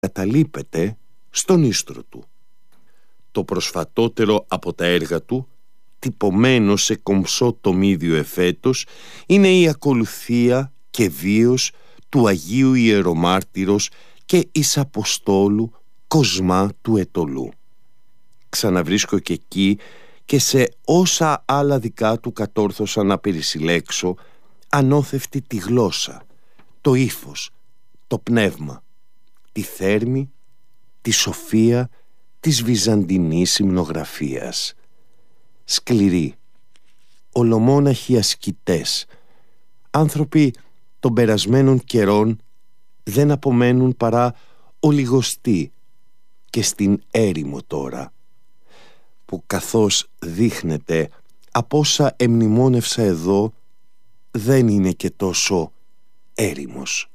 καταλείπεται στον ίστρο του. Το προσφατότερο από τα έργα του, τυπωμένο σε κομψό τομίδιο εφέτος, είναι η ακολουθία και βίος του Αγίου Ιερομάρτυρος και εις Αποστόλου Κοσμά του Αιτωλού. Ξαναβρίσκω και εκεί και σε όσα άλλα δικά του κατόρθωσα να περισυλλέξω ανώθευτη τη γλώσσα, το ύφος, το πνεύμα, τη θέρμη, τη σοφία της βυζαντινής υμνογραφίας. Σκληροί, ολομόναχοι ασκητές, άνθρωποι των περασμένων καιρών, δεν απομένουν παρά ολιγοστοί και στην έρημο τώρα, που καθώς δείχνεται από όσα εμνημόνευσα εδώ, δεν είναι και τόσο έρημος.